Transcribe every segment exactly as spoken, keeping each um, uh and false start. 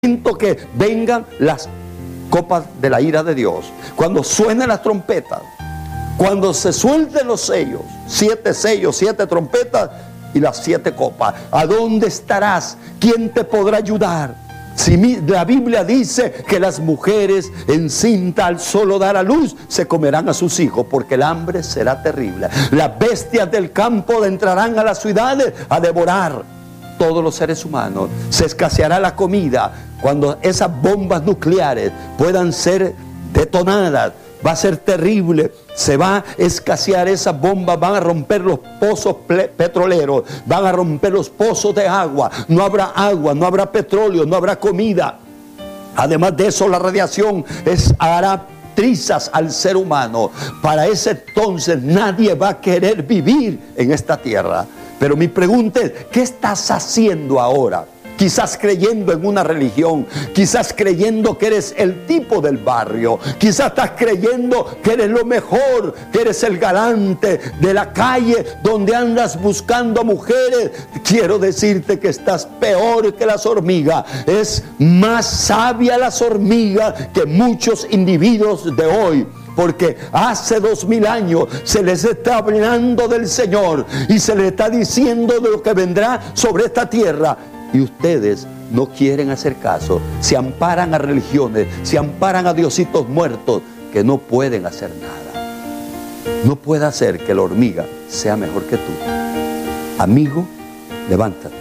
que vengan las copas de la ira de Dios, cuando suenen las trompetas, cuando se suelten los sellos, siete sellos, siete trompetas y las siete copas, ¿a dónde estarás? ¿Quién te podrá ayudar? Si mi, la Biblia dice que las mujeres encintas al solo dar a luz se comerán a sus hijos, porque el hambre será terrible. Las bestias del campo entrarán a las ciudades a devorar todos los seres humanos. Se escaseará la comida. Cuando esas bombas nucleares puedan ser detonadas, va a ser terrible. Se va a escasear esas bombas, van a romper los pozos petroleros, van a romper los pozos de agua. No habrá agua, no habrá petróleo, no habrá comida. Además de eso, la radiación es, hará trizas al ser humano. Para ese entonces nadie va a querer vivir en esta tierra. Pero mi pregunta es, ¿qué estás haciendo ahora? Quizás creyendo en una religión, quizás creyendo que eres el tipo del barrio, quizás estás creyendo que eres lo mejor, que eres el galante de la calle donde andas buscando mujeres. Quiero decirte que estás peor que las hormigas. Es más sabia las hormigas que muchos individuos de hoy. Porque hace dos mil años se les está hablando del Señor y se les está diciendo de lo que vendrá sobre esta tierra. Y ustedes no quieren hacer caso, se amparan a religiones, se amparan a diositos muertos que no pueden hacer nada. No puede hacer que la hormiga sea mejor que tú. Amigo, levántate.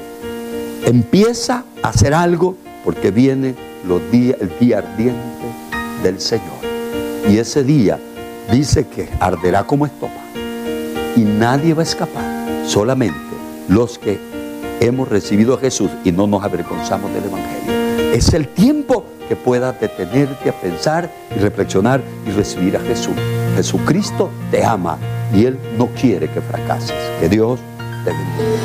Empieza a hacer algo, porque viene los días, el día ardiente del Señor. Y ese día dice que arderá como estopa. Y nadie va a escapar, solamente los que hemos recibido a Jesús y no nos avergonzamos del Evangelio. Es el tiempo que puedas detenerte a pensar y reflexionar y recibir a Jesús. Jesucristo te ama y Él no quiere que fracases. Que Dios te bendiga.